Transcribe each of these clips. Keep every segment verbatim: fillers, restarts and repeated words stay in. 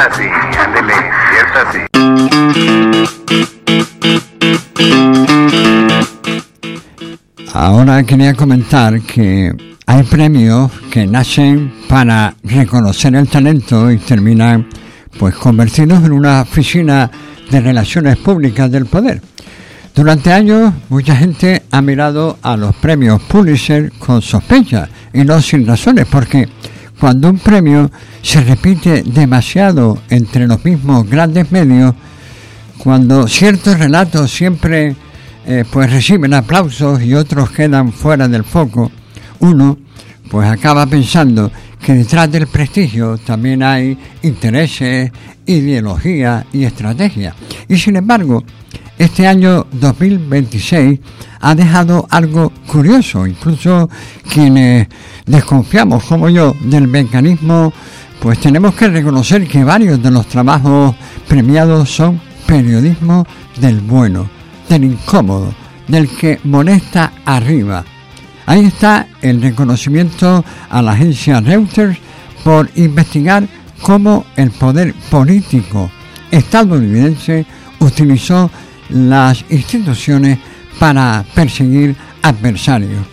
así, ándele, cierto así. Ahora quería comentar que hay premios que nacen para reconocer el talento y terminan pues convertidos en una oficina de relaciones públicas del poder. Durante años mucha gente ha mirado a los premios Pulitzer con sospecha y no sin razones, porque cuando un premio se repite demasiado entre los mismos grandes medios, cuando ciertos relatos siempre eh, pues reciben aplausos y otros quedan fuera del foco, uno pues acaba pensando que detrás del prestigio también hay intereses, ideología y estrategia. Y sin embargo, este año dos mil veintiséis ha dejado algo curioso. Incluso quienes desconfiamos, como yo, del mecanismo, pues tenemos que reconocer que varios de los trabajos premiados son periodismo del bueno, del incómodo, del que molesta arriba. Ahí está el reconocimiento a la agencia Reuters por investigar cómo el poder político estadounidense utilizó las instituciones para perseguir adversarios,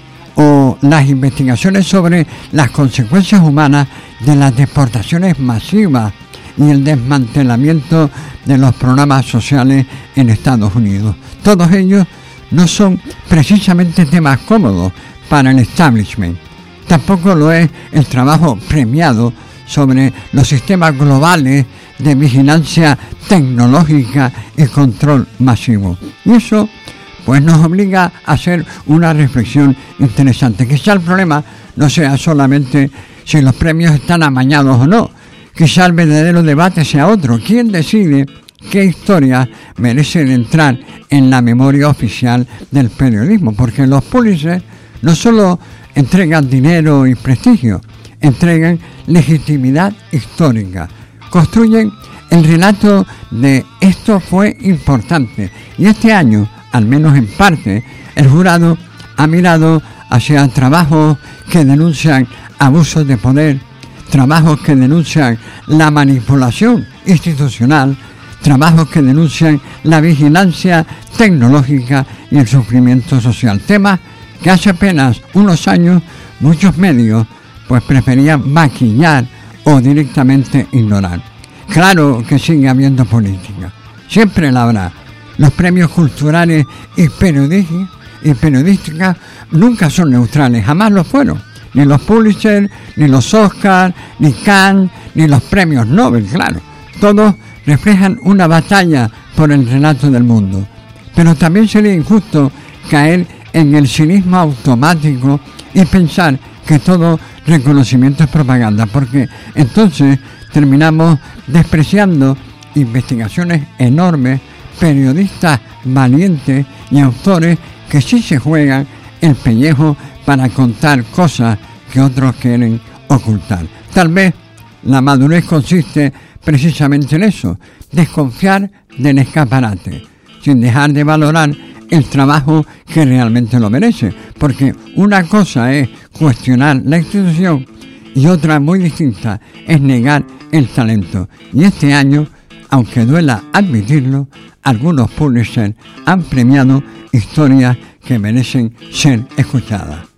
o las investigaciones sobre las consecuencias humanas de las deportaciones masivas y el desmantelamiento de los programas sociales en Estados Unidos. Todos ellos no son precisamente temas cómodos para el establishment. Tampoco lo es el trabajo premiado sobre los sistemas globales de vigilancia tecnológica y control masivo. Y eso pues nos obliga a hacer una reflexión interesante. Quizá el problema no sea solamente si los premios están amañados o no. Quizá el verdadero debate sea otro. ¿Quién decide qué historias merecen entrar en la memoria oficial del periodismo? Porque los Pulitzer no solo entregan dinero y prestigio, entregan legitimidad histórica, construyen el relato de esto fue importante. Y este año, al menos en parte, el jurado ha mirado hacia trabajos que denuncian abusos de poder, trabajos que denuncian la manipulación institucional, trabajos que denuncian la vigilancia tecnológica y el sufrimiento social. Temas que hace apenas unos años muchos medios pues preferían maquillar o directamente ignorar. Claro que sigue habiendo política, siempre la habrá. Los premios culturales y periodísticos y periodísticas nunca son neutrales, jamás lo fueron. Ni los Pulitzer, ni los Oscar, ni Cannes, ni los premios Nobel, claro. Todos reflejan una batalla por el relato del mundo. Pero también sería injusto caer en el cinismo automático y pensar que todo reconocimiento es propaganda, porque entonces terminamos despreciando investigaciones enormes, periodistas valientes y autores que sí se juegan el pellejo para contar cosas que otros quieren ocultar. Tal vez la madurez consiste precisamente en eso, desconfiar del escaparate, sin dejar de valorar el trabajo que realmente lo merece, porque una cosa es cuestionar la institución y otra muy distinta es negar el talento. Y este año, aunque duela admitirlo, algunos Pulitzer han premiado historias que merecen ser escuchadas.